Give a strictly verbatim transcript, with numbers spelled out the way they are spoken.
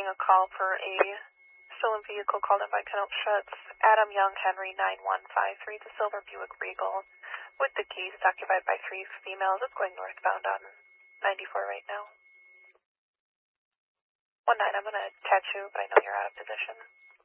returning a call for a stolen vehicle called in by Kennel Schutz. Adam Young Henry nine one five three, the Silver Buick Regal with the keys occupied by three females. It's going northbound on ninety-four right now. one nine, I'm going to catch you, but I know you're out of position.